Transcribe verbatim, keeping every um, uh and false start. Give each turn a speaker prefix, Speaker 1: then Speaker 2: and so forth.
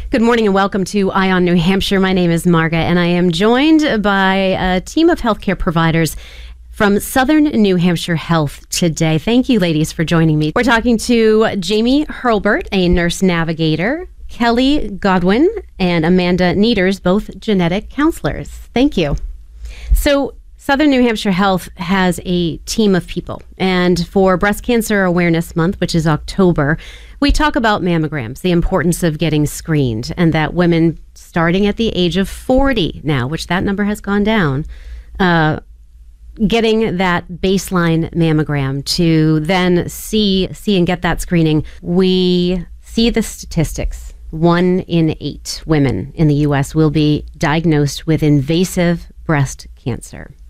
Speaker 1: Good morning and welcome to Eye on New Hampshire. My name is Marga, and I am joined by a team of healthcare providers from Southern New Hampshire Health today. Thank you, ladies, for joining me. We're talking to Jamie Hurlbert, a nurse navigator, Kelly Godwin, and Amanda Nieders, both genetic counselors. Thank you. So Southern New Hampshire Health has a team of people, and for Breast Cancer Awareness Month, which is October, we talk about mammograms, the importance of getting screened, and that women starting at the age of forty now, which that number has gone down, uh, getting that baseline mammogram to then see, see and get that screening. We see the statistics. One in eight women in the U S will be diagnosed with invasive breast cancer.